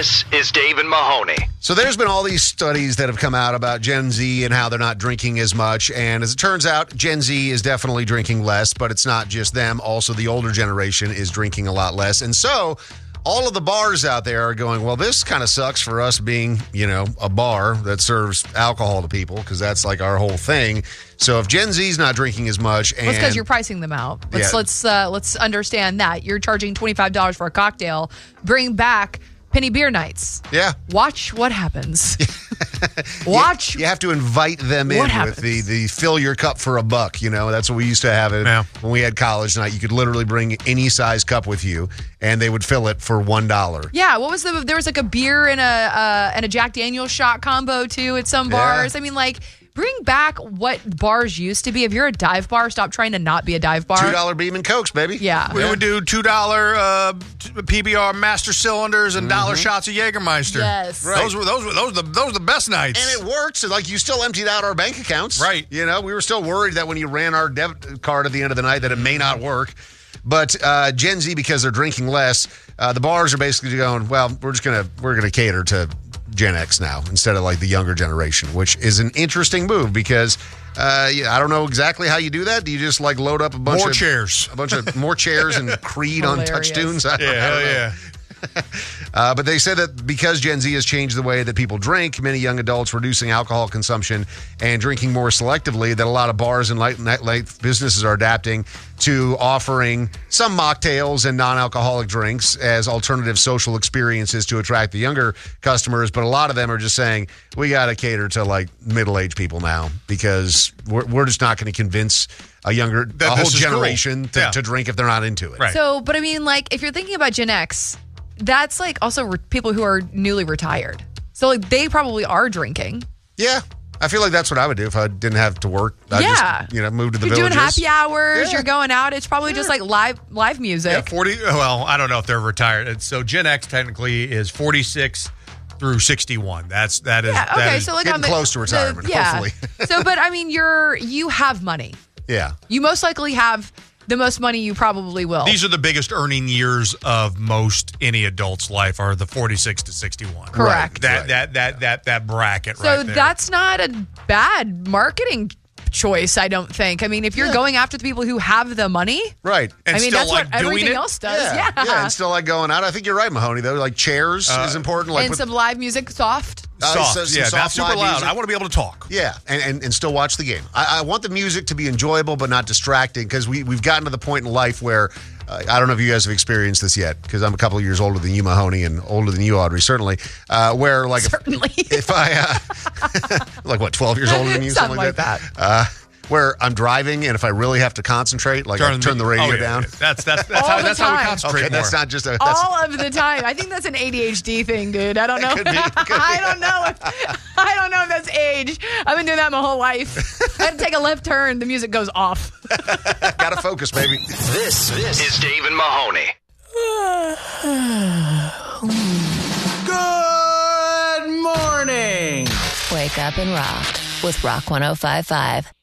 This is Dave and Mahoney. So there's been all these studies that have come out about Gen Z and how they're not drinking as much. And as it turns out, Gen Z is definitely drinking less, but it's not just them. Also, the older generation is drinking a lot less. And so all of the bars out there are going, well, this kind of sucks for us being, a bar that serves alcohol to people, because that's like our whole thing. So if Gen Z's not drinking as much, and it's because you're pricing them out. Let's understand that you're charging $25 for a cocktail. Bring back penny beer nights. Yeah. Watch what happens. You have to invite them in with the fill your cup for $1. That's what we used to have when we had college night. You could literally bring any size cup with you, and they would fill it for $1. Yeah. What was there was like a beer and a Jack Daniel's shot combo too at some bars. Yeah. I mean, bring back what bars used to be. If you're a dive bar, stop trying to not be a dive bar. $2 Beam and Cokes, baby. Yeah. We would do $2 PBR Master Cylinders and $1 shots of Jägermeister. Yes. Right. Those were the best nights. And it works. Like, you still emptied out our bank accounts. Right. We were still worried that when you ran our debit card at the end of the night that it may not work. But Gen Z, because they're drinking less, the bars are basically going, well, we're gonna cater to Gen X now instead of like the younger generation, which is an interesting move because I don't know exactly how you do that. Do you just load up a bunch more of chairs, more chairs and Creed on touch tunes? I don't know. But they said that because Gen Z has changed the way that people drink, many young adults reducing alcohol consumption and drinking more selectively, that a lot of bars and nightlife businesses are adapting to offering some mocktails and non-alcoholic drinks as alternative social experiences to attract the younger customers. But a lot of them are just saying, we got to cater to middle-aged people now because we're just not going to convince a whole generation to drink if they're not into it. Right. So, but I mean, if you're thinking about Gen X, that's also people who are newly retired. So they probably are drinking. Yeah. I feel like that's what I would do if I didn't have to work. I'd just, move to the You're villages. doing happy hours. Yeah. You're going out. It's probably just live music. Yeah, 40. Well, I don't know if they're retired. So Gen X technically is 46 through 61. That is. Okay. So getting close to retirement. Hopefully. So, but I mean, you have money. Yeah. You most likely have the most money you probably will. These are the biggest earning years of any adult's life are the 46 to 61. Correct. That bracket so right there. that's not a bad marketing choice, I don't think. I mean, if you're going after the people who have the money. Right. And still that's what doing everything it? else does. Yeah. And still going out. I think you're right, Mahoney, though. Chairs is important. And some live music, soft. Soft. Some Not soft super live loud. music. I want to be able to talk. Yeah, and still watch the game. I want the music to be enjoyable but not distracting because we've gotten to the point in life where I don't know if you guys have experienced this yet because I'm a couple of years older than you, Mahoney, and older than you, Audrey, certainly. Where if I 12 years older than you, something like that. Where I'm driving and if I really have to concentrate, I turn the radio down. That's how we concentrate. Okay, that's not just all of the time. I think that's an ADHD thing, dude. I don't know. Could be. I don't know if that's age. I've been doing that my whole life. I had to take a left turn. The music goes off. Gotta focus, baby. This is Dave and Mahoney. Good morning. Wake up and rock with Rock 105.5.